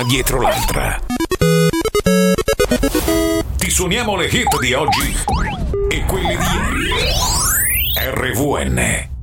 dietro l'altra. Ti suoniamo le hit di oggi e quelle di ieri. RVN